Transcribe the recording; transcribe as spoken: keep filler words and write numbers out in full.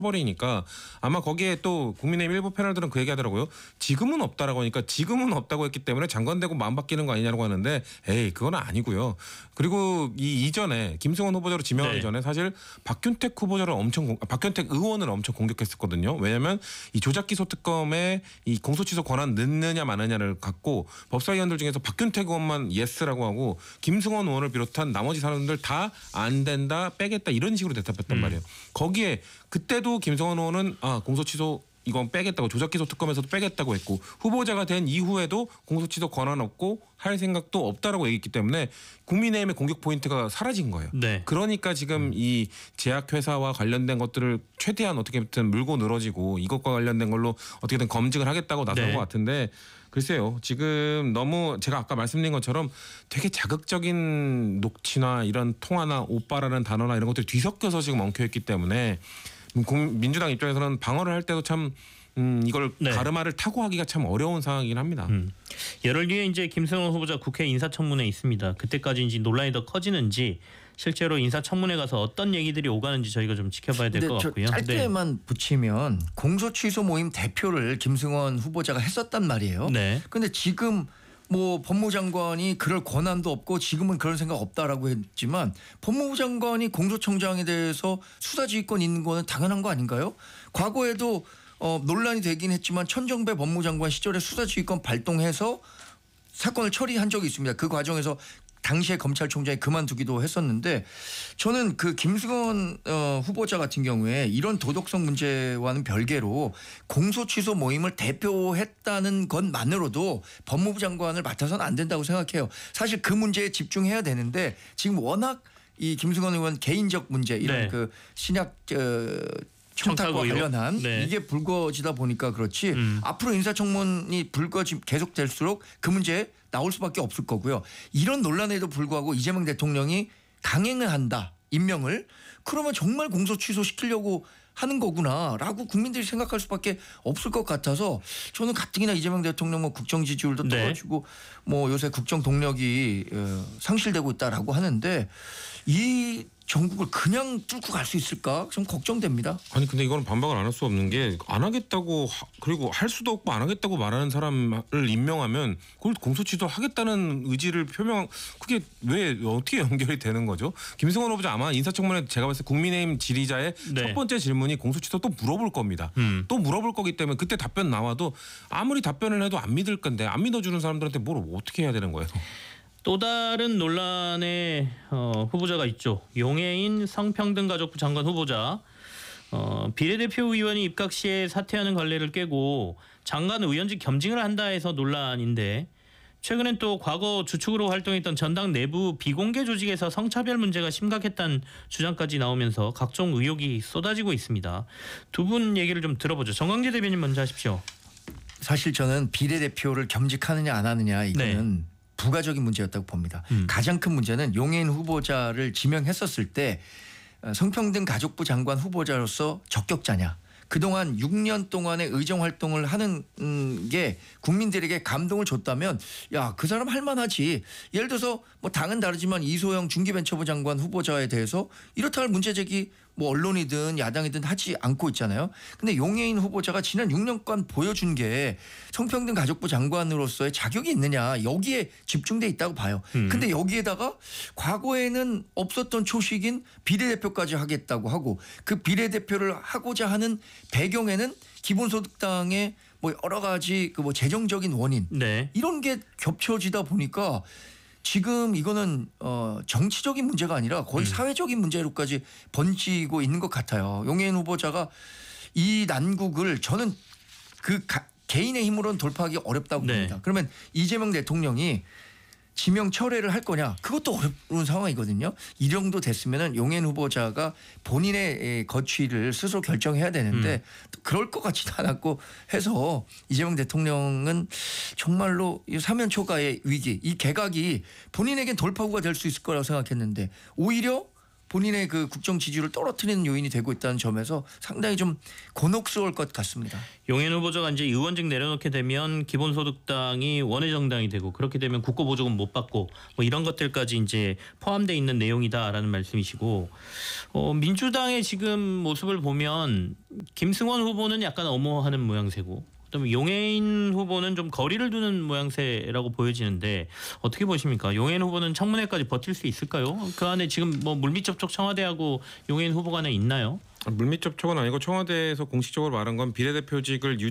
버리니까 아마 거기에 또 국민의힘 일부 패널들은 그 얘기하더라고요. 지금은 없다라고 하니까 지금은 없다고 했기 때문에 장관되고 마음 바뀌는 거 아니냐고 하는데 에이 그건 아니고요. 그리고 이 이전에 김승원 후보자로 지명하기 네. 전에 사실 박균택 후보자를 엄청 공, 박균택 의원을 엄청 공격했었거든요. 왜냐하면 이 조작기소 특검에 이 공소취소 권한 넣느냐 마느냐를 갖고 법사위원들 중에서 박균택 의원만 예스라고 하고 김승원 의원을 비롯한 나머지 사람들 다 안 된다 빼겠다 이런 식으로 대답했단 음. 말이에요. 거기에 그때도 김성원 의원은 아 공소취소 이건 빼겠다고 조작기소 특검에서도 빼겠다고 했고 후보자가 된 이후에도 공소취소 권한 없고 할 생각도 없다라고 얘기했기 때문에 국민의힘의 공격 포인트가 사라진 거예요. 네. 그러니까 지금 이 제약회사와 관련된 것들을 최대한 어떻게든 물고 늘어지고 이것과 관련된 걸로 어떻게든 검증을 하겠다고 나선 네. 것 같은데 글쎄요. 지금 너무 제가 아까 말씀드린 것처럼 되게 자극적인 녹취나 이런 통화나 오빠라는 단어나 이런 것들이 뒤섞여서 지금 엉켜있기 때문에 민주당 입장에서는 방어를 할 때도 참 음, 이걸 네. 가르마를 타고 하기가 참 어려운 상황이긴 합니다. 음. 열흘 뒤에 이제 김승원 후보자 국회 인사청문회 있습니다. 그때까지 이제 논란이 더 커지는지 실제로 인사청문회 가서 어떤 얘기들이 오가는지 저희가 좀 지켜봐야 될 것 같고요. 짧게만 네. 붙이면 공소취소 모임 대표를 김승원 후보자가 했었단 말이에요. 네. 그런데 지금 뭐 법무장관이 그럴 권한도 없고 지금은 그런 생각 없다라고 했지만 법무부 장관이 공소청장에 대해서 수사지휘권 있는 거는 당연한 거 아닌가요? 과거에도 어, 논란이 되긴 했지만 천정배 법무장관 시절에 수사지휘권 발동해서 사건을 처리한 적이 있습니다. 그 과정에서 당시에 검찰총장이 그만두기도 했었는데 저는 그 김승원 어, 후보자 같은 경우에 이런 도덕성 문제와는 별개로 공소취소 모임을 대표했다는 것만으로도 법무부 장관을 맡아서는 안 된다고 생각해요. 사실 그 문제에 집중해야 되는데 지금 워낙 이 김승원 의원 개인적 문제 이런 네. 그 신약 어, 청탁과 관련한 네. 이게 불거지다 보니까 그렇지 음. 앞으로 인사청문이 불거지 계속될수록 그 문제 나올 수밖에 없을 거고요. 이런 논란에도 불구하고 이재명 대통령이 강행을 한다. 임명을. 그러면 정말 공소 취소시키려고 하는 거구나라고 국민들이 생각할 수밖에 없을 것 같아서 저는 가뜩이나 이재명 대통령 뭐 국정 지지율도 네. 떨어지고 뭐 요새 국정 동력이 상실되고 있다라고 하는데 이 전국을 그냥 뚫고 갈 수 있을까 좀 걱정됩니다. 아니 근데 이거는 반박을 안 할 수 없는 게 안 하겠다고 하, 그리고 할 수도 없고 안 하겠다고 말하는 사람을 임명하면 그걸 공소취소 하겠다는 의지를 표명 그게 왜 어떻게 연결이 되는 거죠? 김승원 후보자 아마 인사청문회 제가 봤을 때 국민의힘 지리자의 네. 첫 번째 질문이 공소취소 또 물어볼 겁니다. 음. 또 물어볼 거기 때문에 그때 답변 나와도 아무리 답변을 해도 안 믿을 건데 안 믿어주는 사람들한테 뭘 어떻게 해야 되는 거예요? 또 다른 논란의 어, 후보자가 있죠. 용해인 성평등가족부 장관 후보자. 어, 비례대표 의원이 입각 시에 사퇴하는 관례를 깨고 장관 의원직 겸징을 한다 해서 논란인데 최근엔 또 과거 주축으로 활동했던 전당 내부 비공개 조직에서 성차별 문제가 심각했다는 주장까지 나오면서 각종 의혹이 쏟아지고 있습니다. 두 분 얘기를 좀 들어보죠. 정광재 대변인 먼저 하십시오. 사실 저는 비례대표를 겸직하느냐 안 하느냐 이거는 네. 부가적인 문제였다고 봅니다. 음. 가장 큰 문제는 용해인 후보자를 지명했었을 때 성평등 가족부 장관 후보자로서 적격자냐. 그동안 육 년 동안의 의정 활동을 하는 게 국민들에게 감동을 줬다면 야, 그 사람 할 만하지. 예를 들어서 뭐 당은 다르지만 이소영 중기벤처부 장관 후보자에 대해서 이렇다 할 문제 제기 뭐 언론이든 야당이든 하지 않고 있잖아요. 근데 용해인 후보자가 지난 육 년간 보여준 게 성평등 가족부 장관으로서의 자격이 있느냐 여기에 집중돼 있다고 봐요. 음. 근데 여기에다가 과거에는 없었던 초식인 비례대표까지 하겠다고 하고 그 비례대표를 하고자 하는 배경에는 기본소득당의 뭐 여러 가지 그 뭐 재정적인 원인 네. 이런 게 겹쳐지다 보니까 지금 이거는 어 정치적인 문제가 아니라 거의 음. 사회적인 문제로까지 번지고 있는 것 같아요. 용해인 후보자가 이 난국을 저는 그 가, 개인의 힘으로는 돌파하기 어렵다고 네. 봅니다. 그러면 이재명 대통령이 지명 철회를 할 거냐 그것도 어려운 상황이거든요. 이 정도 됐으면 용해인 후보자가 본인의 거취를 스스로 결정해야 되는데 음. 또 그럴 것 같지도 않았고 해서 이재명 대통령은 정말로 이 사면 초과의 위기 이 개각이 본인에겐 돌파구가 될 수 있을 거라고 생각했는데 오히려 본인의 그 국정 지지율을 떨어뜨리는 요인이 되고 있다는 점에서 상당히 좀 곤혹스러울 것 같습니다. 용해인 후보자가 이제 의원직 내려놓게 되면 기본소득당이 원외 정당이 되고 그렇게 되면 국고보조금 못 받고 뭐 이런 것들까지 이제 포함되어 있는 내용이다라는 말씀이시고 어, 민주당의 지금 모습을 보면 김승원 후보는 약간 엄호하는 모양새고 그다음에 용해인 후보는 좀 거리를 두는 모양새라고 보여지는데 어떻게 보십니까? 용해인 후보는 청문회까지 버틸 수 있을까요? 그 안에 지금 뭐 물밑 접촉 청와대하고 용해인 후보 간에 있나요? 물밑 접촉은 아니고 청와대에서 공식적으로 말한 건 비례대표직을 유